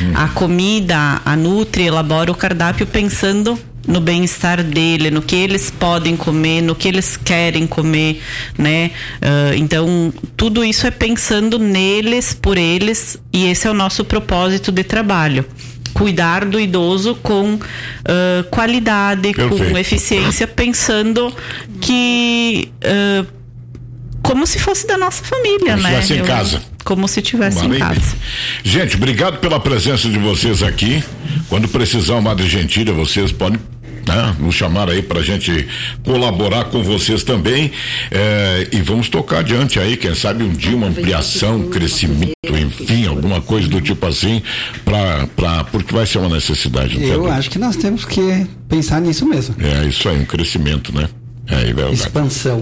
A comida, a Nutri elabora o cardápio pensando no bem-estar dele, no que eles podem comer, no que eles querem comer, né? Então, tudo isso é pensando neles, por eles, e esse é o nosso propósito de trabalho. Cuidar do idoso com qualidade, Perfeito. com eficiência, pensando que como se fosse da nossa família, né? Estivesse em casa. Como se estivesse em Maravilha. casa. Gente, obrigado pela presença de vocês aqui. Quando precisar uma Madre Gentilha, vocês podem nos chamar aí pra gente colaborar com vocês também, e vamos tocar adiante aí, quem sabe um dia uma ampliação, crescimento, enfim, alguma coisa do tipo assim, porque vai ser uma necessidade. Eu acho que nós temos que pensar nisso mesmo. É isso aí, um crescimento, né? Expansão.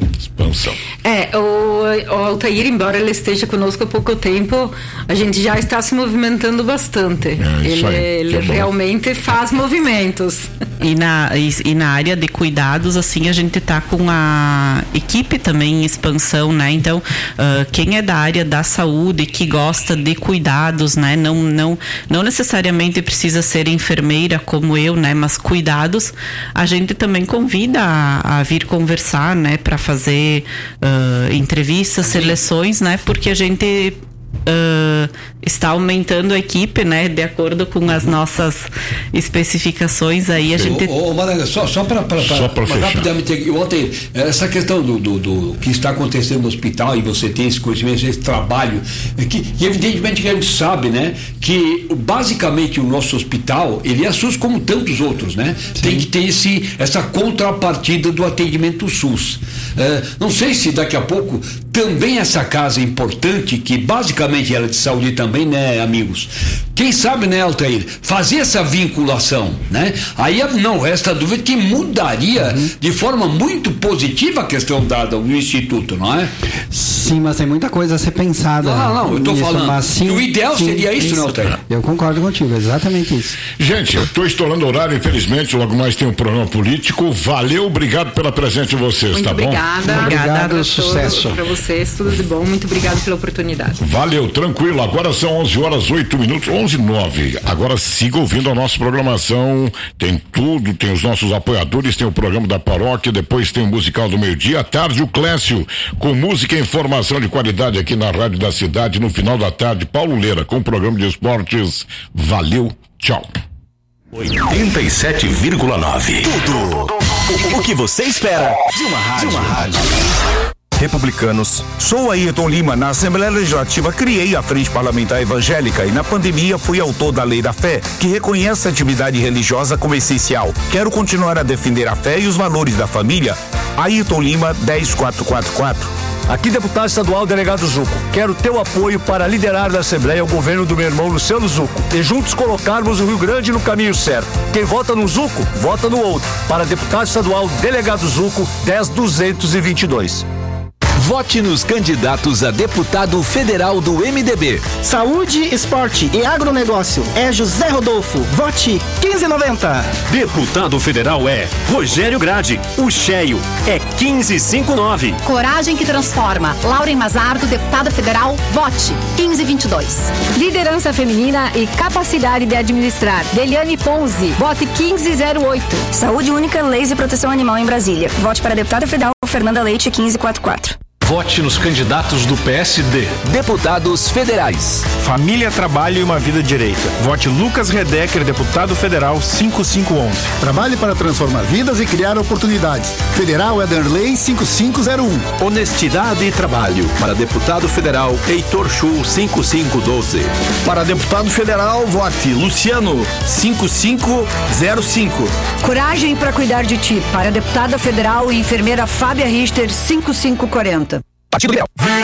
O Altair, embora ele esteja conosco há pouco tempo, a gente já está se movimentando bastante. Ele realmente faz movimentos. E na área de cuidados, assim, a gente tá com a equipe também em expansão, né? Então, quem é da área da saúde, que gosta de cuidados, né? Não necessariamente precisa ser enfermeira como eu, né? Mas cuidados, a gente também convida a vir conversar, né? Para fazer entrevistas, seleções, né? Porque a gente está aumentando a equipe, né? De acordo com as nossas especificações aí, a gente... Maranga, só para rapidamente, ontem, essa questão do que está acontecendo no hospital, e você tem esse conhecimento, esse trabalho, que evidentemente que a gente sabe, né? Que basicamente o nosso hospital, ele é SUS como tantos outros, né? Sim. Tem que ter essa contrapartida do atendimento SUS. Não sei se daqui a pouco também essa casa importante, que basicamente ela é de saúde também, né, amigos? Quem sabe, né, Altair, fazer essa vinculação, né? Aí não resta dúvida que mudaria de forma muito positiva a questão dada no Instituto, não é? Sim, mas tem muita coisa a ser pensada. Não, eu estou falando. Mas sim, o ideal seria isso, né, Altair? Eu concordo contigo, exatamente isso. Gente, eu estou estourando o horário, infelizmente, logo mais tem um programa político. Valeu, obrigado pela presença de vocês, muito tá obrigada, bom? Obrigado, sucesso. Para vocês, tudo de bom, muito obrigado pela oportunidade. Valeu, tranquilo, agora são 11h08, 11h09. Agora siga ouvindo a nossa programação, tem tudo, tem os nossos apoiadores, tem o programa da paróquia, depois tem o musical do meio-dia, à tarde o Clécio, com música e informação de qualidade aqui na Rádio da Cidade, no final da tarde, Paulo Leira, com o programa de esportes. Valeu, tchau. 87,9. Tudo o que você espera de uma rádio. Republicanos. Sou Ayrton Lima. Na Assembleia Legislativa criei a Frente Parlamentar Evangélica e na pandemia fui autor da Lei da Fé, que reconhece a atividade religiosa como essencial. Quero continuar a defender a fé e os valores da família. Ayrton Lima, 10444. Aqui, deputado estadual delegado Zuco. Quero teu apoio para liderar na Assembleia o governo do meu irmão Luciano Zuco e juntos colocarmos o Rio Grande no caminho certo. Quem vota no Zuco, vota no outro. Para deputado estadual delegado Zuco, 10222. Vote nos candidatos a deputado federal do MDB. Saúde, esporte e agronegócio é José Rodolfo. Vote 1590. Deputado federal é Rogério Grade. O cheio é 1559. Coragem que transforma. Lauren Mazardo, deputada federal. Vote 1522. Liderança feminina e capacidade de administrar. Deliane Ponzi. Vote 1508. Saúde única, leis e proteção animal em Brasília. Vote para deputada federal Fernanda Leite 1544. Vote nos candidatos do PSD. Deputados federais. Família, trabalho e uma vida direita. Vote Lucas Redecker, deputado federal 5511. Trabalhe para transformar vidas e criar oportunidades. Federal Ederlei 5501. Honestidade e trabalho. Para deputado federal Heitor Chu 5512. Para deputado federal, vote Luciano 5505. Coragem para cuidar de ti. Para deputada federal e enfermeira Fábia Richter 5540. Partido Liberal.